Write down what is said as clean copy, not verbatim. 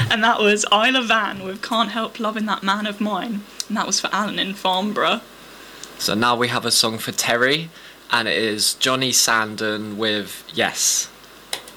And that was Isla Van with Can't Help Loving That Man of Mine. And that was for Alan in Farnborough. So now we have a song for Terry, and it is Johnny Sandon with Yes.